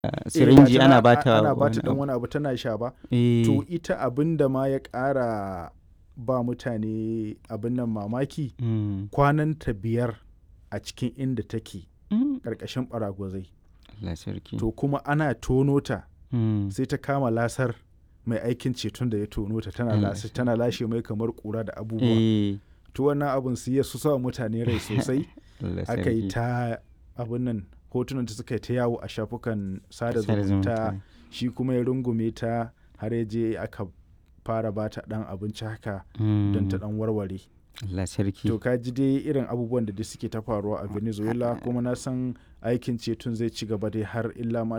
sirinji ana ba bata ana wani bata dan abu. wani abu tana sha ba. Eh. To ita abin da ma ya ƙara ba mutane abin nan mamaki kwananta 5 a cikin inda take ƙarƙashin ɓaragwazai. Allah sarki. To kuma ana tono ta sai ta kama lasar mai aikin ceton da ya tono ta tana lashe mai kamar ƙura da abubuwa. To wannan abin su ya sa mutane rai sosai. Aka yi ta abin nan hotunan ta suka yi ta yawo a shafukan sada zumunta, shi kuma ya rungume ta har ya je aka fara ba ta ɗan abinci haka don ta ɗan warware. Allah sarki. To ka ji dai irin abubuwan da suke ta faruwa a Venezuela, kuma na san aikin ceton zai ci gaba dai har illa ma